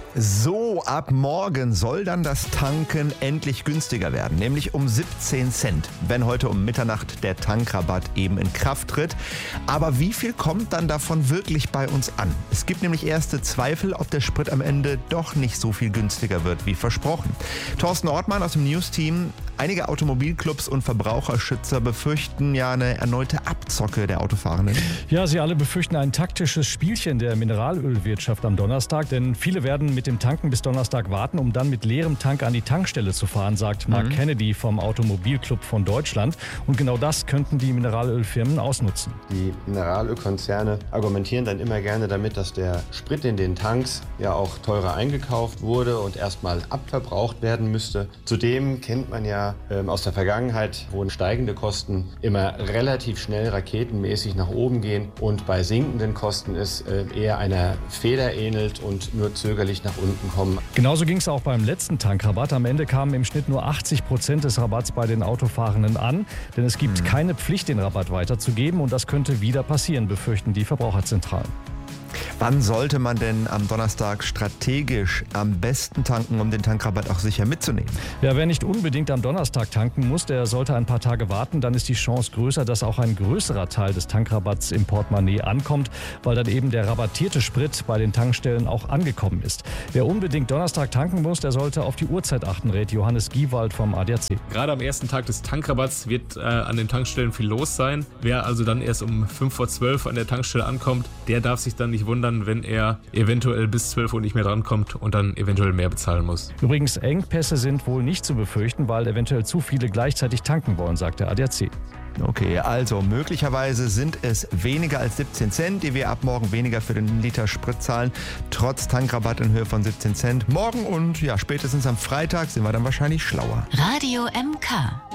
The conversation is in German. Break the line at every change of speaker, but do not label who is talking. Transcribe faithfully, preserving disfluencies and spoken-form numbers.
So, ab morgen soll dann das Tanken endlich günstiger werden, nämlich um siebzehn Cent, wenn heute um Mitternacht der Tankrabatt eben in Kraft tritt. Aber wie viel kommt dann davon wirklich bei uns an? Es gibt nämlich erste Zweifel, ob der Sprit am Ende doch nicht so viel günstiger wird wie versprochen. Thorsten Ortmann aus dem News-Team. Einige Automobilclubs und Verbraucherschützer befürchten ja eine erneute Abzocke der Autofahrenden.
Ja, sie alle befürchten ein taktisches Spielchen der Mineralölwirtschaft am Donnerstag, denn viele werden mit dem Tanken bis Donnerstag warten, um dann mit leerem Tank an die Tankstelle zu fahren, sagt Mark mhm. Kennedy vom Automobilclub von Deutschland. Und genau das könnten die Mineralölfirmen ausnutzen.
Die Mineralölkonzerne argumentieren dann immer gerne damit, dass der Sprit in den Tanks ja auch teurer eingekauft wurde und erstmal abverbraucht werden müsste. Zudem kennt man ja ähm, aus der Vergangenheit, wo steigende Kosten immer relativ schnell raketenmäßig nach oben gehen und bei sinkenden Kosten es äh, eher einer Feder ähnelt und nur zögerlich nach unten kommen.
Genauso ging es auch beim letzten Tankrabatt. Am Ende kamen im Schnitt nur achtzig Prozent des Rabatts bei den Autofahrenden an, denn es gibt mhm. keine Pflicht, den Rabatt weiterzugeben und das könnte wieder passieren, befürchten die Verbraucherzentralen.
Wann sollte man denn am Donnerstag strategisch am besten tanken, um den Tankrabatt auch sicher mitzunehmen?
Ja, wer nicht unbedingt am Donnerstag tanken muss, der sollte ein paar Tage warten. Dann ist die Chance größer, dass auch ein größerer Teil des Tankrabatts im Portemonnaie ankommt, weil dann eben der rabattierte Sprit bei den Tankstellen auch angekommen ist. Wer unbedingt Donnerstag tanken muss, der sollte auf die Uhrzeit achten, rät Johannes Giewald vom A D A C.
Gerade am ersten Tag des Tankrabatts wird äh, an den Tankstellen viel los sein. Wer also dann erst um fünf vor zwölf an der Tankstelle ankommt, der darf sich dann nicht wundern, wenn er eventuell bis zwölf Uhr nicht mehr drankommt und dann eventuell mehr bezahlen muss.
Übrigens, Engpässe sind wohl nicht zu befürchten, weil eventuell zu viele gleichzeitig tanken wollen, sagt der A D A C.
Okay, also möglicherweise sind es weniger als siebzehn Cent, die wir ab morgen weniger für den Liter Sprit zahlen, trotz Tankrabatt in Höhe von siebzehn Cent. Morgen und ja, spätestens am Freitag sind wir dann wahrscheinlich schlauer.
Radio M K.